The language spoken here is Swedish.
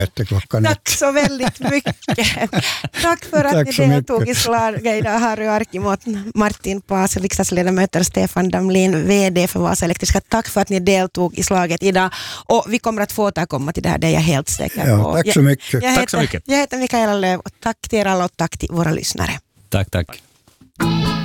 Tack så väldigt mycket. Tack för att ni deltog i slaget idag, Harry Arkimot, Martin Paas, riksdagsledamöter, Stefan Damlin, VD för Vasa Elektriska. Tack för att ni deltog i slaget idag. Och vi kommer att få återkomma till det här, det är jag helt säker på. Tack så mycket. Jag heter Mikaela Löv och tack till er alla och tack till våra lyssnare. Tack.